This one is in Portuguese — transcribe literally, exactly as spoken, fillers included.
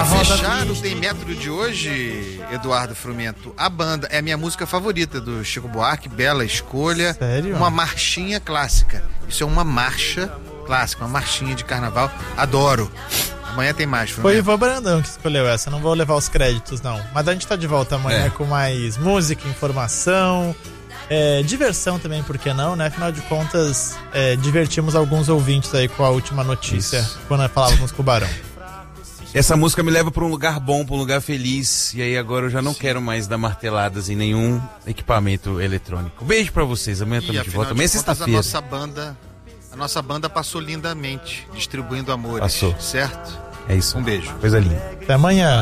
Pra roda fechar do- o Tem Método de hoje, Eduardo Frumento, a banda é a minha música favorita do Chico Buarque, bela escolha. Sério? Uma marchinha clássica. Isso é uma marcha clássica, uma marchinha de carnaval. Adoro. Amanhã tem mais, Foi o Frumento. Ivan Brandão que escolheu essa, não vou levar os créditos não. Mas a gente tá de volta amanhã É. com mais música, informação, é, diversão também, por que não, né? Afinal de contas, é, divertimos alguns ouvintes aí com a última notícia, Isso. quando falávamos com o Barão. Essa música me leva pra um lugar bom, pra um lugar feliz. E aí agora eu já não quero mais dar marteladas em nenhum equipamento eletrônico. Beijo pra vocês, amanhã E estamos de afinal volta. Amanhã é de contas, a sexta-feira. nossa banda, a nossa banda passou lindamente, distribuindo amores. Passou. Certo? É isso. Um beijo. Coisa linda. Até amanhã.